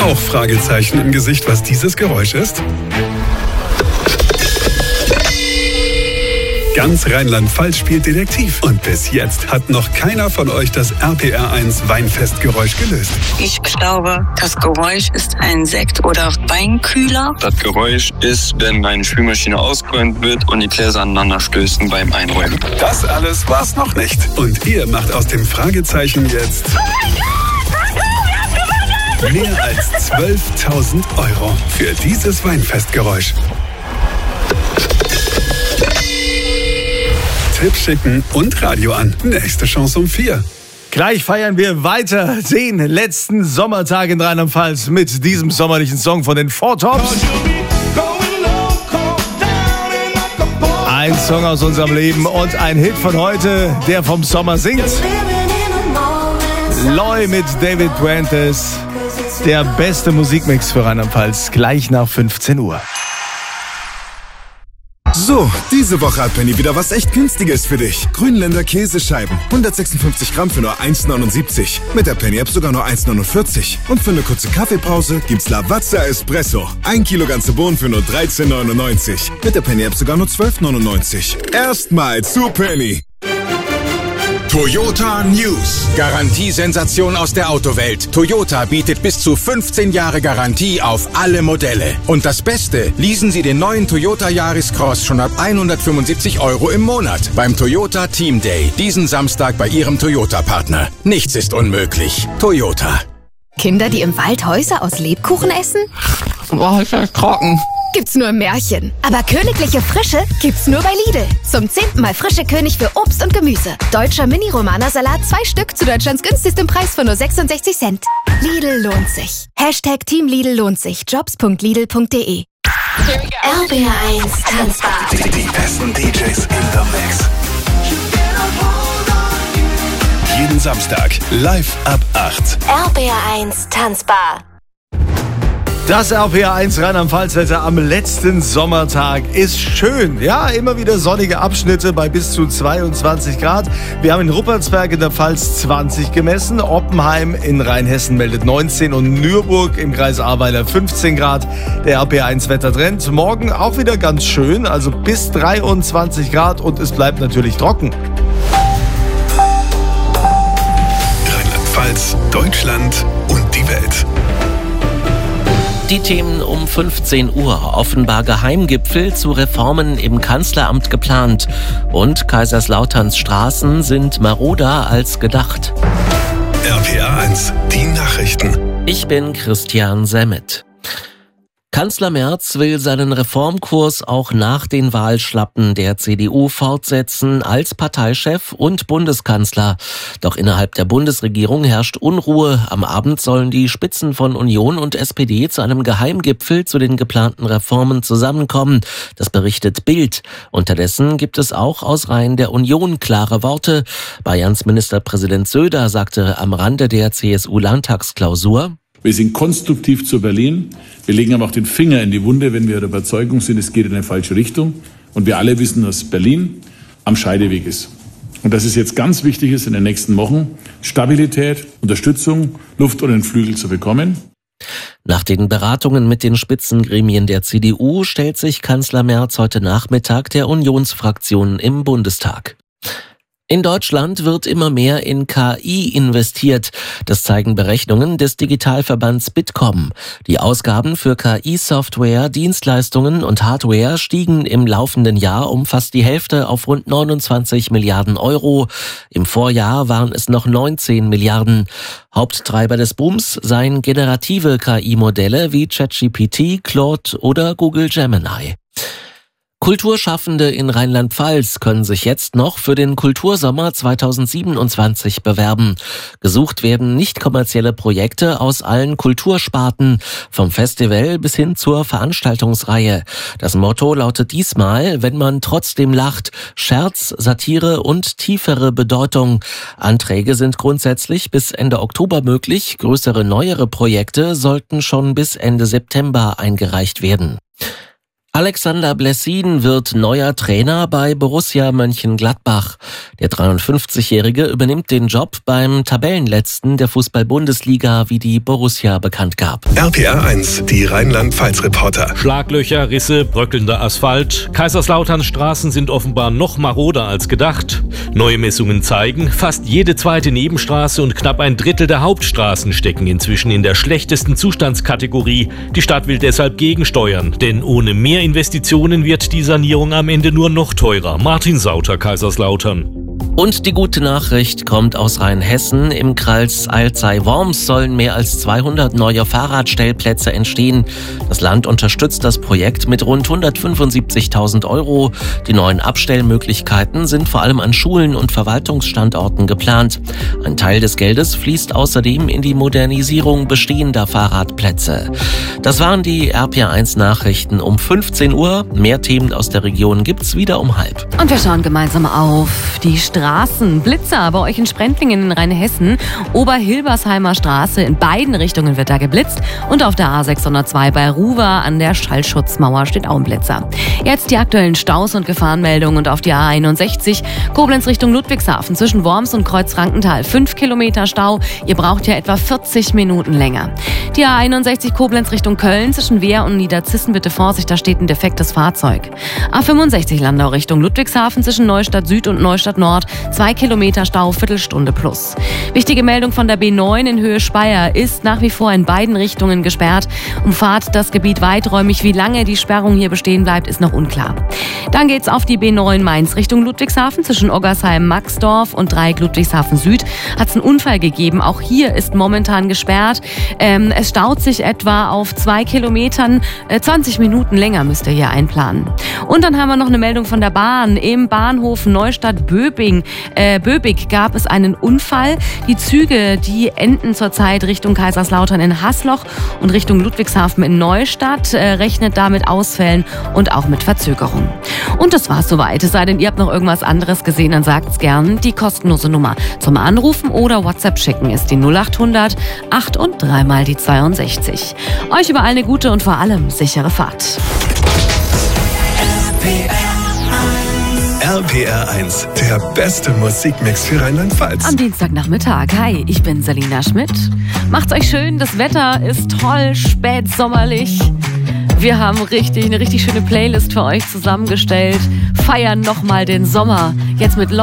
Auch Fragezeichen im Gesicht, was dieses Geräusch ist? Ganz Rheinland-Pfalz spielt Detektiv. Und bis jetzt hat noch keiner von euch das RPR1 Weinfestgeräusch gelöst. Ich glaube, das Geräusch ist ein Sekt- oder Weinkühler. Das Geräusch ist, wenn meine Spülmaschine ausgeräumt wird und die Gläser aneinander stößen beim Einräumen. Das alles war's noch nicht. Und ihr macht aus dem Fragezeichen jetzt mehr als 12.000 € für dieses Weinfestgeräusch. Tipp schicken und Radio an. Nächste Chance um 4. Gleich feiern wir weiter den letzten Sommertag in Rheinland-Pfalz mit diesem sommerlichen Song von den Four Tops. Ein Song aus unserem Leben und ein Hit von heute, der vom Sommer singt. Loy mit David Puentes. Der beste Musikmix für Rheinland-Pfalz, gleich nach 15 Uhr. So, diese Woche hat Penny wieder was echt Günstiges für dich. Grünländer Käsescheiben. 156 Gramm für nur 1,79. Mit der Penny-App sogar nur 1,49. Und für eine kurze Kaffeepause gibt's Lavazza Espresso. 1 Kilo ganze Bohnen für nur 13,99. Mit der Penny-App sogar nur 12,99. Erstmal zu Penny. Toyota News. Garantiesensation aus der Autowelt. Toyota bietet bis zu 15 Jahre Garantie auf alle Modelle. Und das Beste, leasen Sie den neuen Toyota Yaris Cross schon ab 175 € im Monat beim Toyota Team Day. Diesen Samstag bei Ihrem Toyota-Partner. Nichts ist unmöglich. Toyota. Kinder, die im Wald Häuser aus Lebkuchen essen? Boah, ist das trocken. Gibt's nur im Märchen. Aber königliche Frische gibt's nur bei Lidl. Zum 10. Mal frische König für Obst und Gemüse. Deutscher Mini-Romana-Salat 2 Stück zu Deutschlands günstigstem Preis von nur 66 Cent. Lidl lohnt sich. Hashtag Team Lidl lohnt sich. Jobs.lidl.de. RPR1 Tanzbar. Die besten DJs in the Mix. Jeden Samstag live ab 8. RPR1 Tanzbar. Das RPR1 Rheinland-Pfalz-Wetter am letzten Sommertag ist schön. Ja, immer wieder sonnige Abschnitte bei bis zu 22 Grad. Wir haben in Ruppertsberg in der Pfalz 20 gemessen. Oppenheim in Rheinhessen meldet 19 und Nürburg im Kreis Ahrweiler 15 Grad. Der RPR1-Wettertrend. Morgen auch wieder ganz schön, also bis 23 Grad und es bleibt natürlich trocken. Rheinland-Pfalz, Deutschland und die Welt. Die Themen um 15 Uhr. Offenbar Geheimgipfel zu Reformen im Kanzleramt geplant. Und Kaiserslauterns Straßen sind maroder als gedacht. RPR1, die Nachrichten. Ich bin Christian Semmet. Kanzler Merz will seinen Reformkurs auch nach den Wahlschlappen der CDU fortsetzen als Parteichef und Bundeskanzler. Doch innerhalb der Bundesregierung herrscht Unruhe. Am Abend sollen die Spitzen von Union und SPD zu einem Geheimgipfel zu den geplanten Reformen zusammenkommen. Das berichtet Bild. Unterdessen gibt es auch aus Reihen der Union klare Worte. Bayerns Ministerpräsident Söder sagte am Rande der CSU-Landtagsklausur: Wir sind konstruktiv zu Berlin. Wir legen aber auch den Finger in die Wunde, wenn wir der Überzeugung sind, es geht in eine falsche Richtung. Und wir alle wissen, dass Berlin am Scheideweg ist. Und dass es jetzt ganz wichtig ist, in den nächsten Wochen Stabilität, Unterstützung, Luft unter den Flügel zu bekommen. Nach den Beratungen mit den Spitzengremien der CDU stellt sich Kanzler Merz heute Nachmittag der Unionsfraktion im Bundestag. In Deutschland wird immer mehr in KI investiert. Das zeigen Berechnungen des Digitalverbands Bitkom. Die Ausgaben für KI-Software, Dienstleistungen und Hardware stiegen im laufenden Jahr um fast die Hälfte auf rund 29 Milliarden Euro. Im Vorjahr waren es noch 19 Milliarden. Haupttreiber des Booms seien generative KI-Modelle wie ChatGPT, Claude oder Google Gemini. Kulturschaffende in Rheinland-Pfalz können sich jetzt noch für den Kultursommer 2027 bewerben. Gesucht werden nicht kommerzielle Projekte aus allen Kultursparten, vom Festival bis hin zur Veranstaltungsreihe. Das Motto lautet diesmal: Wenn man trotzdem lacht, Scherz, Satire und tiefere Bedeutung. Anträge sind grundsätzlich bis Ende Oktober möglich. Größere, neuere Projekte sollten schon bis Ende September eingereicht werden. Alexander Blessin wird neuer Trainer bei Borussia Mönchengladbach. Der 53-Jährige übernimmt den Job beim Tabellenletzten der Fußball-Bundesliga, wie die Borussia bekannt gab. RPR 1, die Rheinland-Pfalz-Reporter. Schlaglöcher, Risse, bröckelnder Asphalt. Kaiserslauterns Straßen sind offenbar noch maroder als gedacht. Neue Messungen zeigen, fast jede zweite Nebenstraße und knapp ein Drittel der Hauptstraßen stecken inzwischen in der schlechtesten Zustandskategorie. Die Stadt will deshalb gegensteuern, denn ohne mehr Investitionen wird die Sanierung am Ende nur noch teurer. Martin Sauter, Kaiserslautern. Und die gute Nachricht kommt aus Rheinhessen. Im Kreis Alzey-Worms sollen mehr als 200 neue Fahrradstellplätze entstehen. Das Land unterstützt das Projekt mit rund 175.000 €. Die neuen Abstellmöglichkeiten sind vor allem an Schulen und Verwaltungsstandorten geplant. Ein Teil des Geldes fließt außerdem in die Modernisierung bestehender Fahrradplätze. Das waren die RPR1 Nachrichten um 15 Uhr. Mehr Themen aus der Region gibt's wieder um 12:30. Und wir schauen gemeinsam auf die Straßenblitzer bei euch in Sprendlingen in Rheinhessen. Oberhilbersheimer Straße, in beiden Richtungen wird da geblitzt. Und auf der A602 bei Ruwer an der Schallschutzmauer steht auch ein Blitzer. Jetzt die aktuellen Staus und Gefahrenmeldungen und auf die A61 Koblenz Richtung Ludwigshafen zwischen Worms und Kreuzfrankenthal. 5 Kilometer Stau. Ihr braucht ja etwa 40 Minuten länger. Die A61 Koblenz Richtung Köln zwischen Wehr und Niederzissen. Bitte Vorsicht, da steht ein defektes Fahrzeug. A65 Landau Richtung Ludwigshafen zwischen Neustadt Süd und Neustadt Nord. 2 Kilometer Stau, Viertelstunde plus. Wichtige Meldung von der B9 in Höhe Speyer ist nach wie vor in beiden Richtungen gesperrt. Umfahrt das Gebiet weiträumig. Wie lange die Sperrung hier bestehen bleibt, ist noch unklar. Dann geht's auf die B9 Mainz Richtung Ludwigshafen zwischen Oggersheim-Maxdorf und Dreieck Ludwigshafen Süd. Hat es einen Unfall gegeben. Auch hier ist momentan gesperrt. Es staut sich etwa auf 2 Kilometern. 20 Minuten länger müsst ihr hier einplanen. Und dann haben wir noch eine Meldung von der Bahn. Im Bahnhof Neustadt-Böbing gab es einen Unfall. Die Züge, die enden zurzeit Richtung Kaiserslautern in Hasloch und Richtung Ludwigshafen in Neustadt. Rechnet da mit Ausfällen und auch mit Verzögerungen. Und das war's soweit. Es sei denn, ihr habt noch irgendwas anderes gesehen, dann sagt's gern. Die kostenlose Nummer zum Anrufen oder WhatsApp schicken ist die 0800 8 und 3 mal die 62. Euch überall eine gute und vor allem sichere Fahrt. RPR 1, der beste Musikmix für Rheinland-Pfalz. Am Dienstagnachmittag. Hi, ich bin Selina Schmidt. Macht's euch schön, das Wetter ist toll, spätsommerlich. Wir haben eine richtig schöne Playlist für euch zusammengestellt. Feiern nochmal den Sommer. Jetzt mit